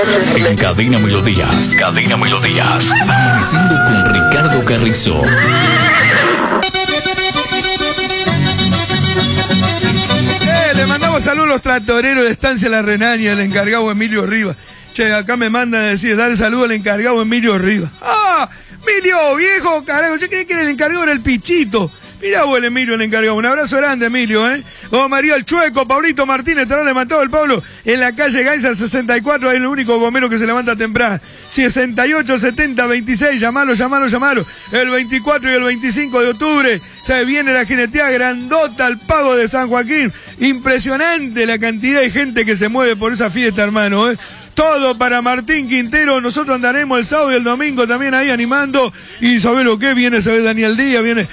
En Cadena Melodías. Cadena Melodías. Amaneciendo con Ricardo Carrizo. Le mandamos saludos a los tractoreros de Estancia La Renania, el encargado Emilio Rivas. Che, acá me mandan a decir, dale saludo al encargado Emilio Rivas. ¡Ah! Emilio, viejo, carajo, yo creí que el encargado era el Pichito. Mirá vos el Emilio, el encargado. Un abrazo grande, Emilio, ¿eh? Oh, María el Chueco, Pablito Martínez, estará levantado el Pablo en la calle Gainza 64, ahí el único gomero que se levanta temprano. 68 70 26, llamalo. El 24 y el 25 de octubre se viene la jineteada grandota al Pago de San Joaquín. Impresionante la cantidad de gente que se mueve por esa fiesta, hermano, ¿eh? Todo para Martín Quintero. Nosotros andaremos el sábado y el domingo también ahí animando. Y ¿sabés lo que? Viene, ¿sabés? Daniel Díaz, viene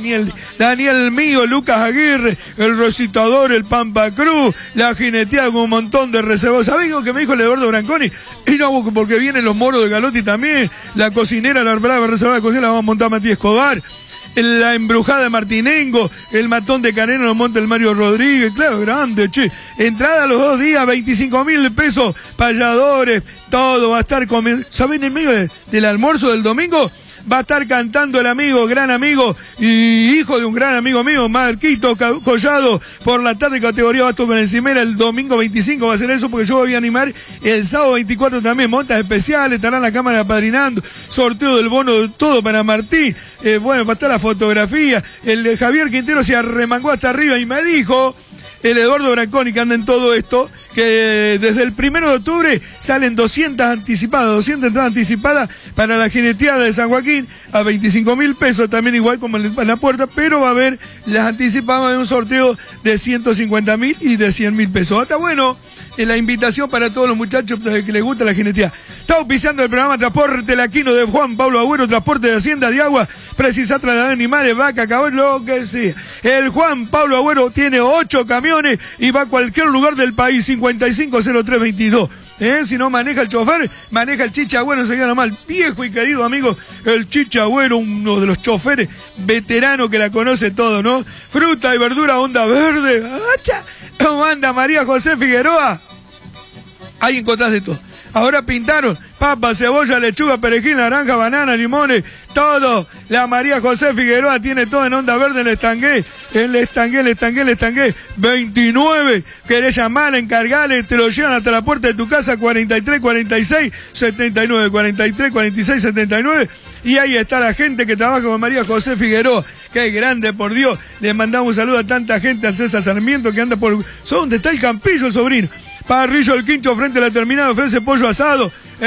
Daniel Mío, Lucas Aguirre, el recitador, el Pampa Cruz, la jineteada con un montón de reservados. ¿Sabés lo que me dijo el Eduardo Branconi? Y no, porque vienen los moros de Galotti también. La cocinera, la brava reservada de cocina, la va a montar Matías Escobar. La embrujada de Martinengo, el matón de Caneno lo monta el Mario Rodríguez, claro, grande, che. Entrada a los 2 días, 25.000 pesos, payadores, todo va a estar comiendo. ¿Saben? En medio del almuerzo del domingo va a estar cantando el amigo, gran amigo y hijo de un gran amigo mío, Marquito Collado, por la tarde categoría Basto con Encimera. El domingo 25 va a ser eso, porque yo voy a animar el sábado 24 también, montas especiales, estará la cámara apadrinando, sorteo del bono, todo para Martín. Bueno, va a estar la fotografía. El Javier Quintero se arremangó hasta arriba y me dijo el Eduardo Branconi, que anda en todo esto, que desde el 1 de octubre salen 200 entradas anticipadas para la jineteada de San Joaquín a 25.000 pesos, también igual como en la puerta, pero va a haber las anticipadas de un sorteo de 150.000 y de 100.000 pesos. Está bueno la invitación para todos los muchachos que les gusta la jineteada. Está auspiciando el programa Transporte Laquino de Juan Pablo Agüero, transporte de hacienda de agua, precisa trasladar animales, vaca, caballo, lo que sea. El Juan Pablo Agüero tiene 8 camiones y va a cualquier lugar del país. 550322. Si no maneja el chofer, maneja el Chicha Agüero, se queda mal. Viejo y querido amigo, el Chicha Agüero, uno de los choferes veteranos que la conoce todo, ¿no? Fruta y verdura, onda verde. ¡Acha! ¿Cómo anda María José Figueroa? Ahí encontrás de todo. Ahora pintaron papa, cebolla, lechuga, perejil, naranja, banana, limones, todo. La María José Figueroa tiene todo en onda verde, el estangué. 29, querés llamar, encargale, te lo llevan hasta la puerta de tu casa, 43 46 79, 43 46 79. Y ahí está la gente que trabaja con María José Figueroa. Qué grande, por Dios. Le mandamos un saludo a tanta gente, al César Sarmiento, que anda por... ¿Dónde está el Campillo, el sobrino? Parrillo El Quincho frente a la terminal ofrece pollo asado,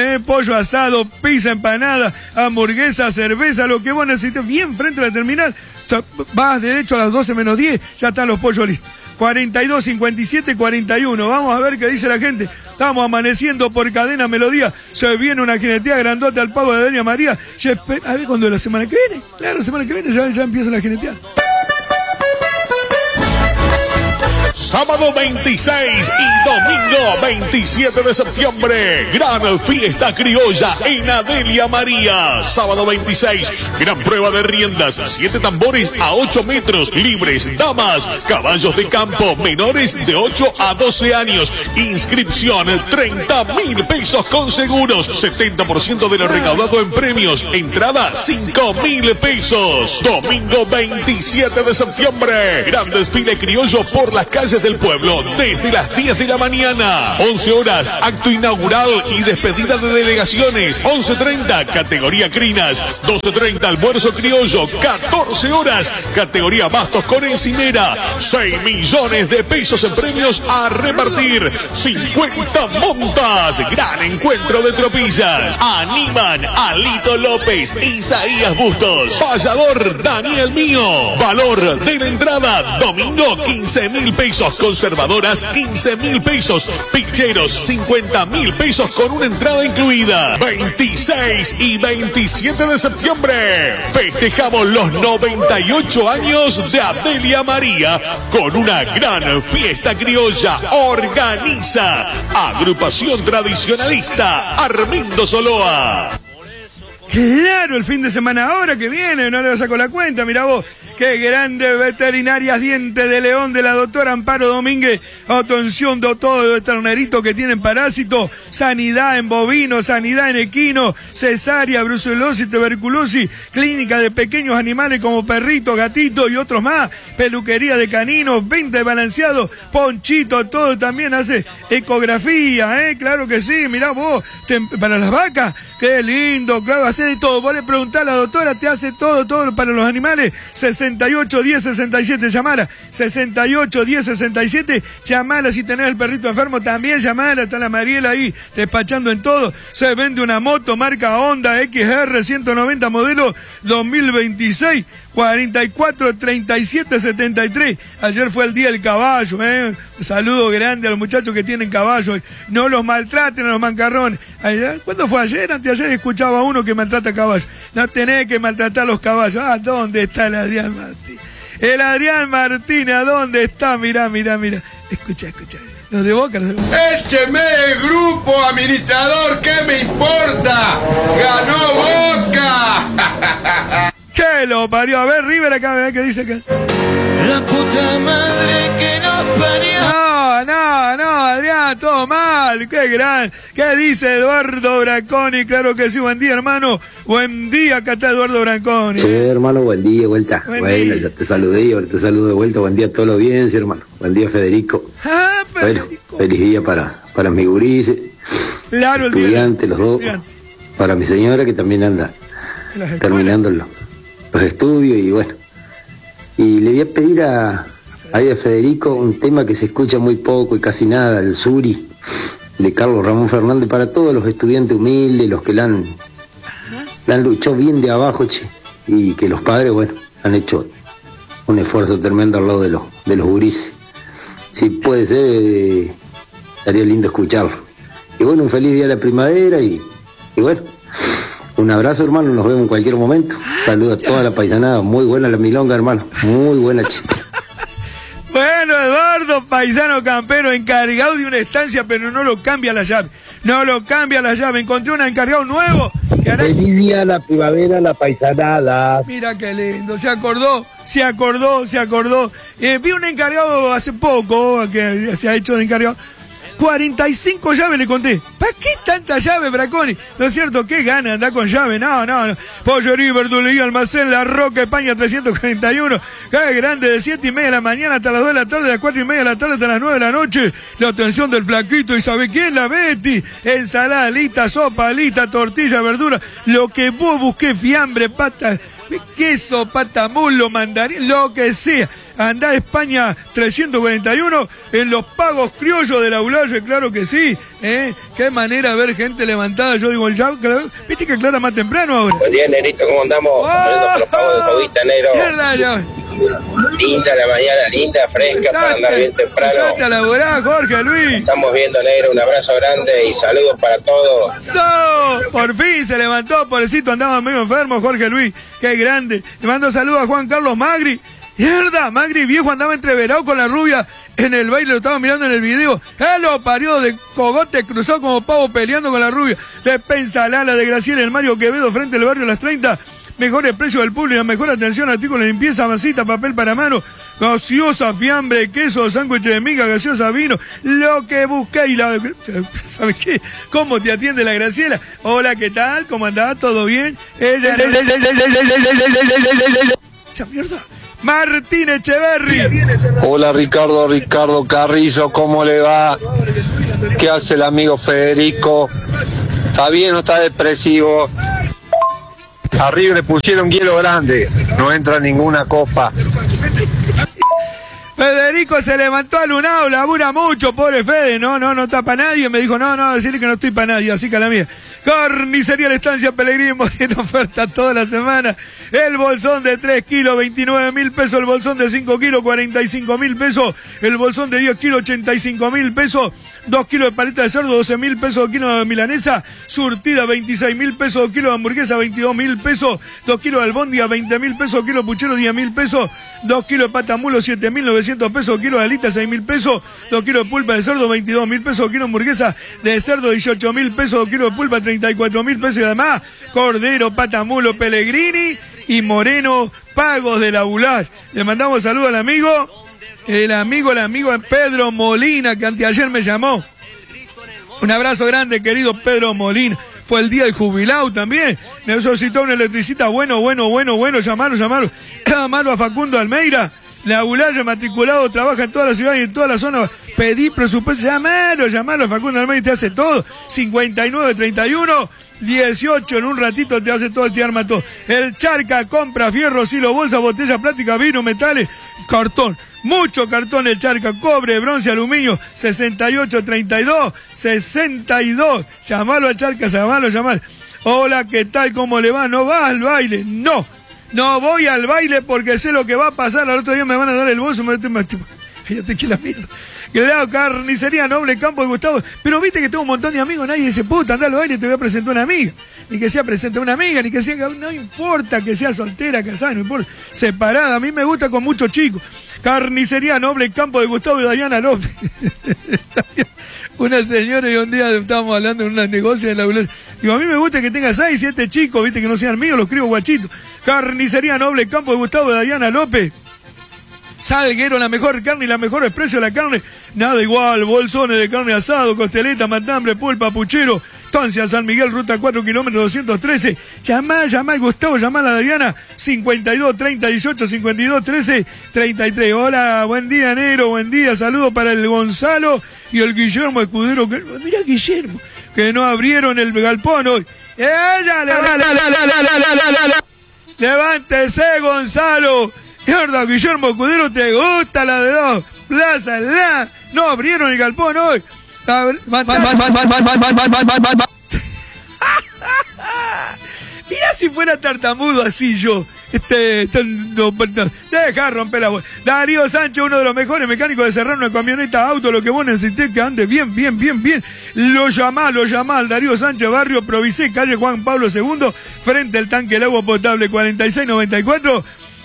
pizza, empanada, hamburguesa, cerveza, lo que vos necesites, bien frente a la terminal. O sea, vas derecho a las 12 menos 10, ya están los pollos listos. 42, 57, 41. Vamos a ver qué dice la gente. Estamos amaneciendo por Cadena Melodía. Se viene una jineteada grandota al Pago de Doña María. A ver cuándo, la semana que viene. Claro, la semana que viene ya empieza la jineteada. Sábado 26 y domingo 27 de septiembre, gran fiesta criolla en Adelia María. Sábado 26, gran prueba de riendas, 7 tambores a 8 metros, libres, damas, caballos de campo, menores de 8 a 12 años. Inscripción, 30.000 pesos con seguros, 70% de lo recaudado en premios. Entrada, 5.000 pesos. Domingo 27 de septiembre, gran desfile criollo por las calles del pueblo desde las 10 de la mañana. 11 horas, acto inaugural y despedida de delegaciones. 11:30, categoría crinas. 12:30, almuerzo criollo. 14 horas, categoría bastos con encimera. 6 millones de pesos en premios a repartir. 50 montas. Gran encuentro de tropillas. Animan Alito López, Isaías Bustos, payador Daniel Mío. Valor de la entrada, domingo 15.000 pesos. Conservadoras 15.000 pesos. Picheros 50.000 pesos con una entrada incluida. 26 y 27 de septiembre festejamos los 98 años de Adelia María con una gran fiesta criolla. Organiza Agrupación Tradicionalista Armindo Soloa. Claro, el fin de semana ahora que viene, no le vas a con la cuenta, mirá vos. Qué grande, Veterinarias Diente de León de la doctora Amparo Domínguez. Atención de todo de terneritos que tienen parásitos, sanidad en bovinos, sanidad en equinos, cesárea, brucelosis, tuberculosis, clínica de pequeños animales como perritos, gatitos y otros más, peluquería de caninos, 20 balanceados, ponchito, todo también hace ecografía, claro que sí, mirá vos, para las vacas, qué lindo, claro, hace de todo. Vos le preguntás a la doctora, te hace todo para los animales. 68 10 67, llamala. 68 10 67, llamala. Si tenés el perrito enfermo, también llamala. Está la Mariela ahí despachando en todo. Se vende una moto marca Honda XR 190 modelo 2026. 44 37 73. Ayer fue el día del caballo, Un saludo grande a los muchachos que tienen caballos. No los maltraten a los mancarrones. ¿Cuándo fue ayer? Anteayer escuchaba a uno que maltrata caballos. No tenés que maltratar a los caballos. ¿Dónde está el Adrián Martín? El Adrián Martín, ¿a dónde está? Mirá. Escucha. Los de Boca. ¡Écheme el grupo administrador! ¿Qué me importa? ¡Ganó Boca! ¿Qué lo parió? A ver, River acá, ¿verdad? ¿Qué dice acá? La puta madre que nos parió. No, Adrián, todo mal. Qué gran. ¿Qué dice Eduardo Branconi? Claro que sí, buen día, hermano. Buen día, acá está Eduardo Branconi. Sí, hermano, buen día, vuelta. Bueno, ya te saludé, ahora te saludo de vuelta. Buen día a toda la audiencia, hermano. Buen día, Federico. Federico. Bueno, feliz día para mis gurises. Claro, estudiantes, los dos. Para mi señora, que también anda terminando los estudios, y bueno. Y le voy a pedir a Federico un tema que se escucha muy poco y casi nada, el Suri, de Carlos Ramón Fernández, para todos los estudiantes humildes, los que la han luchado bien de abajo, y que los padres, bueno, han hecho un esfuerzo tremendo al lado de los gurises. Si puede ser, estaría lindo escucharlo. Y bueno, un feliz día de la primavera, y bueno, un abrazo, hermano, nos vemos en cualquier momento. Saludos a toda la paisanada, muy buena la milonga, hermano, muy buena, Bueno, Eduardo, paisano campero, encargado de una estancia, pero no lo cambia la llave. Encontré un encargado nuevo. Feliz día la primavera, la paisanada. Mira qué lindo, se acordó. Vi un encargado hace poco, que se ha hecho de encargado. 45 llaves le conté. ¿Para qué tanta llave, Braconi? ¿No es cierto? ¿Qué gana andar con llave? No. Pollería, verdulería, almacén, La Roca, España 341. Qué grande, de 7:30 de la mañana hasta las 2 de la tarde, de las 4:30 de la tarde hasta las 9 de la noche. La atención del flaquito, ¿y sabe quién? La Betty. Ensalada, lista, sopa, lista, tortilla, verdura. Lo que vos busqué, fiambre, pata, queso, patamulo, mandarín, lo que sea. Andá a España 341 en los pagos criollos de la Ulaye, claro que sí. Qué manera de ver gente levantada. Yo digo, viste que aclara más temprano ahora. Buen día, Negrito, ¿cómo andamos? Los pagos de Covita, negro. Linda la mañana, linda, fresca, para andar bien temprano. Salte a laburar, Jorge Luis. Estamos viendo, negro, un abrazo grande y saludos para todos. Por fin se levantó, pobrecito, andaba medio enfermo, Jorge Luis. Qué grande. Le mando saludos a Juan Carlos Magri. Mierda, Magri viejo andaba entreverado con la rubia en el baile, lo estaba mirando en el video. Lo parió de cogote, cruzó como pavo peleando con la rubia. De Pensalala, de Graciela, el Mario Quevedo, frente al barrio Las 30. Mejores precios del público, mejor atención, artículos de limpieza, masita, papel para mano, gaseosa, fiambre, queso, sándwich de miga, gaseosa, vino, lo que busqué. Y ¿sabes qué? ¿Cómo te atiende la Graciela? Hola, ¿qué tal? ¿Cómo andás? ¿Todo bien? Ella... mierda. Martín Echeverri. Hola Ricardo Carrizo, ¿cómo le va? ¿Qué hace el amigo Federico? ¿Está bien o está depresivo? Arriba le pusieron hielo grande, no entra ninguna copa. Federico se levantó alunado, labura mucho, pobre Fede, no está para nadie, me dijo, no, decirle que no estoy para nadie, así que a la mía. Carnicería La Estancia Pellegrini, tiene oferta toda la semana. El bolsón de 3 kilos, 29.000 pesos, el bolsón de 5 kilos, 45.000 pesos, el bolsón de 10 kilos, 85.000 pesos, 2 kilos de paleta de cerdo, 12.000 pesos, 2 kilos de milanesa, surtida, 26.000 pesos, 2 kilos de hamburguesa, 22.000 pesos, 2 kilos de albóndiga, 20.000 pesos, 2 kilos de puchero, 10.000 pesos, 2 kilos de patamulo, 7.900 pesos, 2 kilos de alitas, 6.000 pesos, 2 kilos de pulpa de cerdo, 22.000 pesos, 2 kilos de hamburguesa de cerdo, 18.000 pesos, 2 kilos de pulpa, 34.000 pesos, y además, cordero, patamulo, Pellegrini, y Moreno Pagos de la Bulash. Le mandamos saludos al amigo, el amigo Pedro Molina, que anteayer me llamó. Un abrazo grande, querido Pedro Molina. Fue el día del jubilado también. Necesitó un electricista bueno. Llamalo a Facundo Almeida. La Bulash matriculado, trabaja en toda la ciudad y en toda la zona. Pedí presupuesto, llamalo a Facundo Almeida y te hace todo. 5931 18, en un ratito te hace todo, te arma todo. El Charca compra fierro, silo, bolsa, botella, plástica, vino, metales, cartón. Mucho cartón el Charca, cobre, bronce, aluminio, 6832, 62. Llamalo al Charca, llamalo. Hola, ¿qué tal? ¿Cómo le va? ¿No va al baile? No voy al baile porque sé lo que va a pasar. Al otro día me van a dar el bolso, fíjate que la mierda. Claro, Carnicería Noble Campo de Gustavo. Pero viste que tengo un montón de amigos, nadie dice, puta, anda al baile, te voy a presentar una amiga. Ni que sea presente una amiga, ni que sea, no importa que sea soltera, casada, no importa, separada. A mí me gusta con muchos chicos. Carnicería Noble Campo de Gustavo y Dayana López. Una señora, y un día estábamos hablando en un negocio de la Bulash. Digo, a mí me gusta que tenga 6, 7 chicos, viste, que no sean míos, los crío guachitos. Carnicería Noble Campo de Gustavo y Dayana López. Salguero, la mejor carne y la mejor precio de la carne. Nada igual, bolsones de carne asado, costeleta, matambre, pulpa, puchero. Estancia San Miguel, ruta 4 kilómetros 213. Llamá al Gustavo, llamá a la Diana. 52 30 18 52 13 33. Hola, buen día, negro, buen día. Saludos para el Gonzalo y el Guillermo Escudero. Mirá, Guillermo, que no abrieron el galpón hoy. Levántese, Gonzalo. Mierda, Guillermo Escudero, te gusta la de 2. Plaza, no abrieron el galpón hoy. Mirá si fuera tartamudo así yo. Deja romper la voz. Darío Sánchez, uno de los mejores mecánicos de cerrar una camioneta, auto, lo que vos necesités que ande bien. Lo llamá al Darío Sánchez, barrio Provisé, calle Juan Pablo II, frente al tanque del agua potable, 4694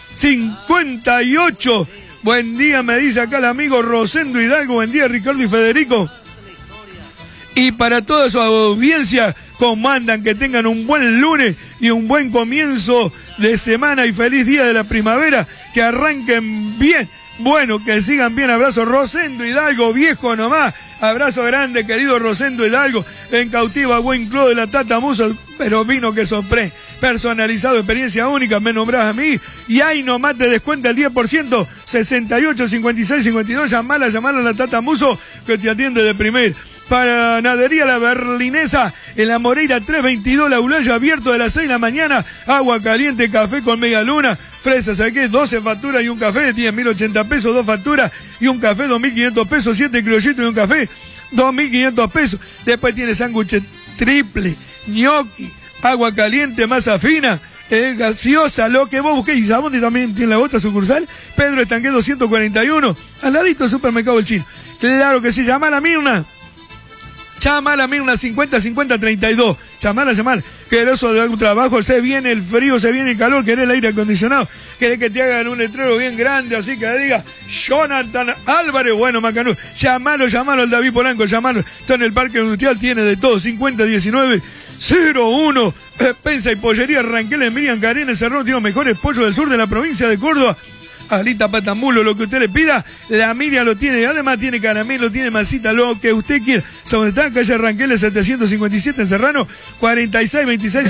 58. Buen día, me dice acá el amigo Rosendo Hidalgo. Buen día, Ricardo y Federico. Y para toda su audiencia, comandan que tengan un buen lunes y un buen comienzo de semana y feliz día de la primavera. Que arranquen bien. Bueno, que sigan bien. Abrazo, Rosendo Hidalgo, viejo nomás. Abrazo grande, querido Rosendo Hidalgo. En Cautiva, buen club de la Tata Muso, pero vino que sorprende. Personalizado, experiencia única, me nombrás a mí. Y ahí nomás te descuenta el 10%. 68 56 52. Llamala a la Tata Muso, que te atiende de primer. Panadería La Berlinesa, en la Moreira 322, la Bulash, abierto de las 6 de la mañana. Agua caliente, café con media luna. Fresas, ¿sabes qué? 12 facturas y un café, 10.080 pesos, 2 facturas y un café, 2.500 pesos, 7 criollitos y un café, 2.500 pesos. Después tiene sándwich triple, gnocchi, agua caliente, masa fina, gaseosa, lo que vos busquéis. Y Sabondi también tiene la otra sucursal, Pedro Estanque 241, al ladito del supermercado El Chino. Claro que sí, llama a la Mirna. Llama a la Mirna 50 50 32. Llamala. Queroso de un trabajo, se viene el frío, se viene el calor, querés el aire acondicionado, querés que te hagan un letrero bien grande, así que diga Jonathan Álvarez, bueno, Macanú. Llamalo al David Polanco, llamalo. Está en el Parque Industrial, tiene de todo, 50 19 01. Pensa y Pollería Ranquel en Miriam Carena Cerrón, tiene los mejores pollos del sur de la provincia de Córdoba. Alita, patamulo, lo que usted le pida, la Miriam lo tiene, además tiene caramelo, tiene masita, lo que usted quiera. ¿Dónde está? Calle Ranqueles 757 en Serrano, 46 26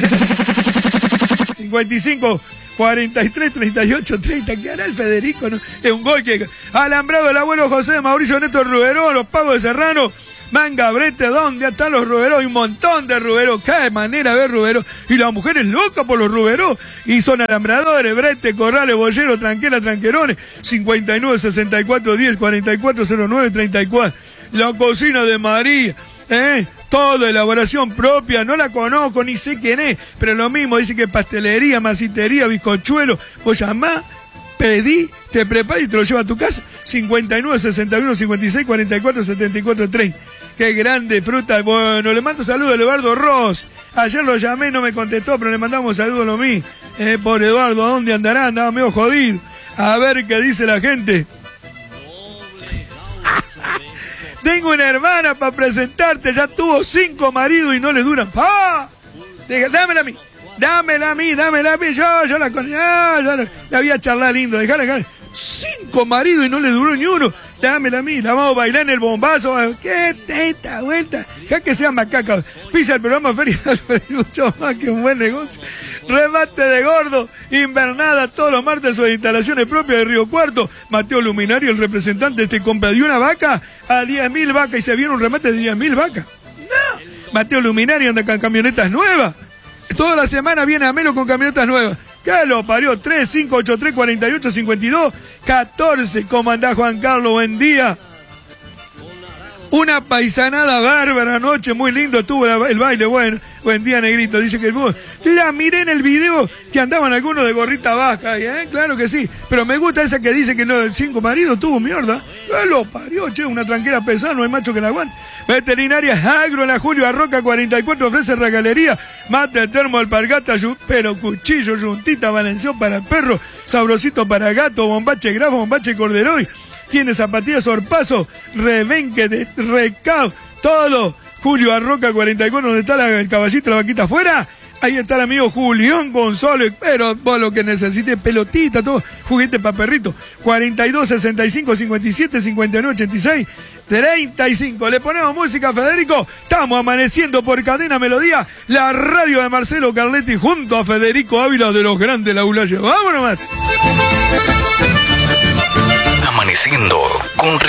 55 43 38 30. ¿Qué hará el Federico? ¿No? Es un gol que... Alambrado el abuelo José de Mauricio Neto Ruberó, los pagos de Serrano. Manga, Brete, ¿dónde están los Ruberó? Hay un montón de Ruberó, cada manera de ver Ruberó. Y las mujeres locas por los Ruberó. Y son alambradores, Brete, Corrales, Bollero, Tranquerones. 59 64 10 44 09 34. La cocina de María, Todo, elaboración propia, no la conozco, ni sé quién es. Pero lo mismo, dice que pastelería, masitería, bizcochuelo. Vos llamás, pedí, te preparas y te lo lleva a tu casa. 59 61 56 44 74 30. Qué grande fruta. Bueno, le mando saludos a Eduardo Ross. Ayer lo llamé, no me contestó, pero le mandamos saludos a lo mío. Por Eduardo, ¿a dónde andará? Andaba medio jodido. A ver qué dice la gente. Tengo una hermana para presentarte, ya tuvo 5 maridos y no le duran. ¡Ah! Dámela a mí. dámela a mí, yo la voy a charlar lindo, dejala. 5 maridos y no le duró ni uno. Dámela a mí, la vamos a bailar en el bombazo. ¿Qué teta vuelta? Ya que sea macaca. Pisa el programa Feria mucho más que un buen negocio. Remate de gordo, invernada todos los martes o instalaciones propias de Río Cuarto. Mateo Luminario, el representante, te compra de una vaca a 10.000 vacas y se viene un remate de 10.000 vacas. No. Mateo Luminario anda con camionetas nuevas. Toda la semana viene a Melo con camionetas nuevas. ¿Qué lo parió? 3583-4852 14. ¿Cómo andás, Juan Carlos? Buen día. Una paisanada bárbara anoche, muy lindo estuvo el baile. Bueno, buen día, negrito. Dice que la miré en el video que andaban algunos de gorrita vasca, claro que sí. Pero me gusta esa que dice que no, el 5 maridos tuvo mierda. Lo parió, che, una tranquera pesada, no hay macho que la aguante. Veterinaria Agro en la Julio Arroca 44 ofrece regalería, mate, termo, alpargata, pero cuchillo, yuntita, balanceón para perro, sabrosito para gato, bombache grafo, bombache corderoy. Tiene zapatillas sorpaso, rebenque de recao, todo. Julio Arroca 44, donde está el caballito, la vaquita afuera. Ahí está el amigo Julián González, pero vos lo que necesites, pelotita, todo, juguete para perrito. 42 65 57 59 86 35. Le ponemos música, Federico. Estamos amaneciendo por Cadena Melodía, la radio de Marcelo Carletti junto a Federico Ávila de los Grandes Laulaya. ¡Vámonos más! Amaneciendo con